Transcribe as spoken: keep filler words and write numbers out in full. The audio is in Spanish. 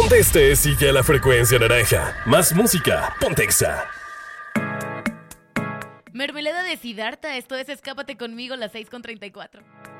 Donde estés, sigue a la frecuencia naranja. Más música, ponte Exa. Mermelada de Siddhartha, esto es Escápate conmigo, las seis con treinta y cuatro.